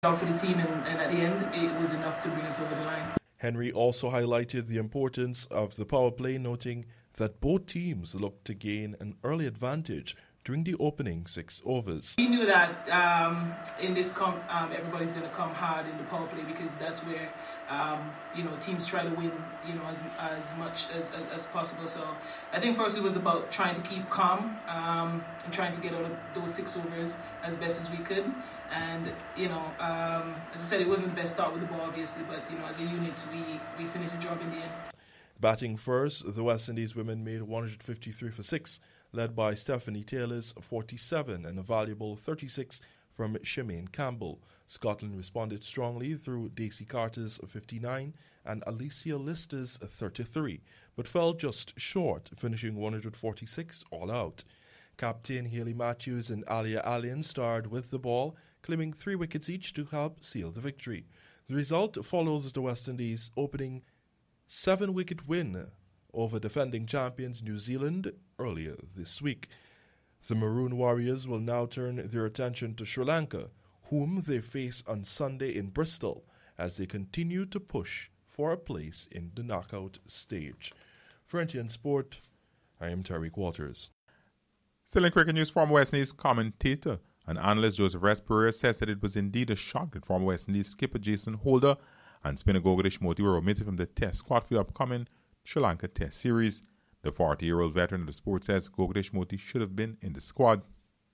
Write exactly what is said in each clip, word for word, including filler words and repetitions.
job for the team, and, and at the end, it was enough to bring us over the line. Henry also highlighted the importance of the power play, noting that both teams looked to gain an early advantage during the opening six overs. We knew that um, in this comp, um, everybody's going to come hard in the power play, because that's where um, you know teams try to win, you know, as as much as, as, as possible. So I think first it was about trying to keep calm um, and trying to get out of those six overs as best as we could. And you know, um, as I said, it wasn't the best start with the ball, obviously, but you know, as a unit, we we finished the job in the end. Batting first, the West Indies women made one hundred fifty-three for six, led by Stephanie Taylor's forty-seven and a valuable thirty-six from Shemaine Campbell. Scotland responded strongly through Daisy Carter's fifty-nine and Alicia Lister's thirty-three, but fell just short, finishing one hundred forty-six all out. Captain Hayley Matthews and Alia Allen starred with the ball, claiming three wickets each to help seal the victory. The result follows the West Indies' opening seven-wicket win over defending champions New Zealand earlier this week. The Maroon Warriors will now turn their attention to Sri Lanka, whom they face on Sunday in Bristol, as they continue to push for a place in the knockout stage. For N T N Sport, I am Terry Waters. Still in cricket news, former West Indies commentator and analyst Joseph Respirer says that it was indeed a shock that former West Indies skipper Jason Holder and spinner Gogadish Moti were omitted from the Test squad for the upcoming Sri Lanka Test series. The forty-year-old veteran of the sport says Gogadish Moti should have been in the squad.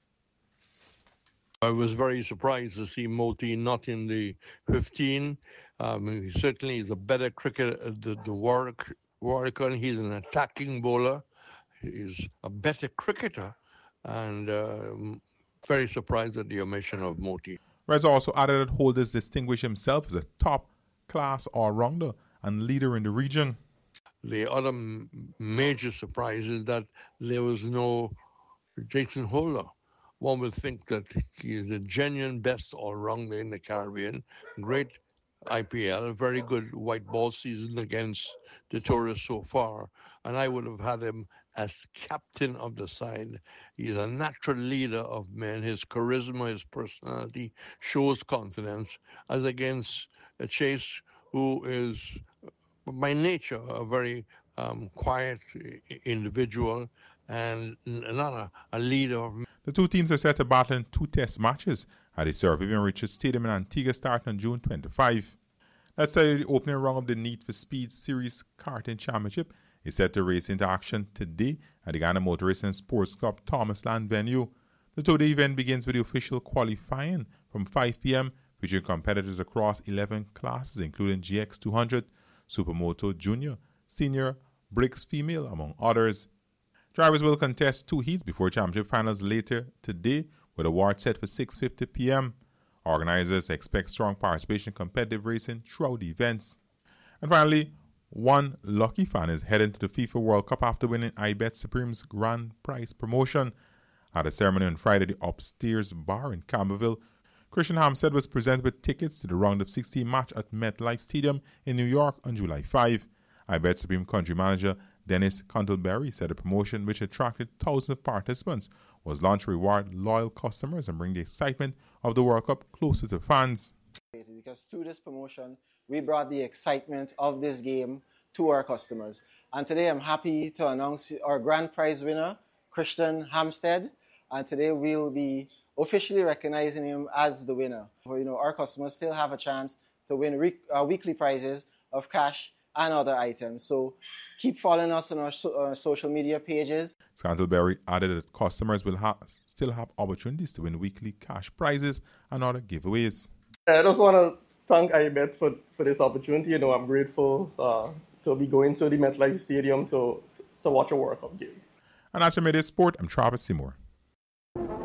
I was very surprised to see Moti not in the fifteen. Um, he certainly is a better cricketer than the Warwick. He's an attacking bowler. He's a better cricketer, and uh, very surprised at the omission of Moti. Reza also added that Holders distinguished himself as a top-class all-rounder and leader in the region. The other major surprise is that there was no Jason Holder. One would think that he is the genuine best all-rounder in the Caribbean. Great I P L, very good white ball season against the tourists so far. And I would have had him as captain of the side. He's a natural leader of men. His charisma, his personality shows confidence, as against a Chase who is, by nature, a very um, quiet individual and not a, a leader of men. The two teams are set to battle in two test matches at the Sir Vivian Richards Stadium in Antigua starting on June twenty-fifth. That's how the opening round of the Need for Speed Series Karting Championship is set to race into action today at the Ghana Motor Racing Sports Club Thomas Land venue. The two-day event begins with the official qualifying from five p.m. featuring competitors across eleven classes including G X two hundred, Supermoto Junior, Senior, Bricks Female, among others. Drivers will contest two heats before championship finals later today, with awards set for six fifty p.m. Organizers expect strong participation in competitive racing throughout the events. And finally, one lucky fan is heading to the FIFA World Cup after winning iBet Supreme's grand prize promotion. At a ceremony on Friday at the Upstairs Bar in Camberville, Christian Hampstead was presented with tickets to the round of sixteen match at MetLife Stadium in New York on July fifth. iBet Supreme country manager Dennis Cantleberry said the promotion, which attracted thousands of participants, was launched to reward loyal customers and bring the excitement of the World Cup closer to fans. Because through this promotion, we brought the excitement of this game to our customers. And today I'm happy to announce our grand prize winner, Christian Hampstead. And today we'll be officially recognizing him as the winner. You know, our customers still have a chance to win re- uh, weekly prizes of cash and other items. So keep following us on our, so, our social media pages. Scantleberry added that customers will ha- still have opportunities to win weekly cash prizes and other giveaways. I just want to thank iBet for, for this opportunity. You know, I'm grateful uh, to be going to the MetLife Stadium to, to watch a World Cup game. And that's your Midday Sport. I'm Travis Seymour.